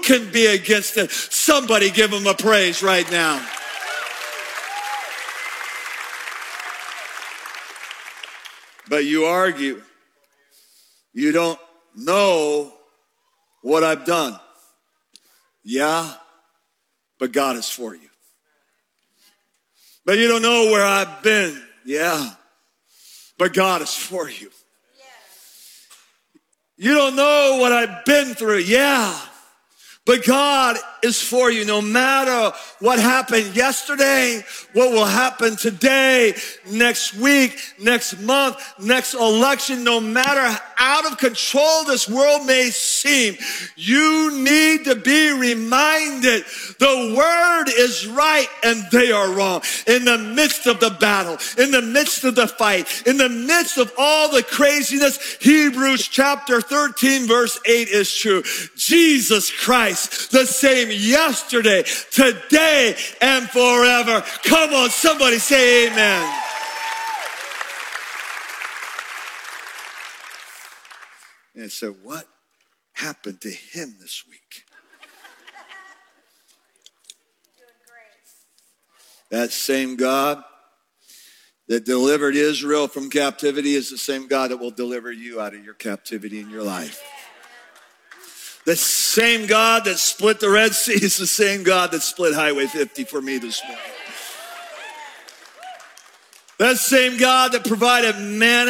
can be against it? Somebody give him a praise right now. But you argue, you don't know what I've done. Yeah, but God is for you. But you don't know where I've been. Yeah, but God is for you. You don't know what I've been through. Yeah, but God is for you. No matter what happened yesterday, what will happen today, next week, next month, next election, no matter out of control this world may seem, you need to be reminded the word is right and they are wrong. In the midst of the battle, in the midst of the fight, in the midst of all the craziness, Hebrews chapter 13 verse 8 is true. Jesus Christ, the same yesterday, today, and forever. Come on, somebody say amen. And so what happened to him this week? That same God that delivered Israel from captivity is the same God that will deliver you out of your captivity in your life. The same God that split the Red Sea is the same God that split Highway 50 for me this morning. That same God that provided manna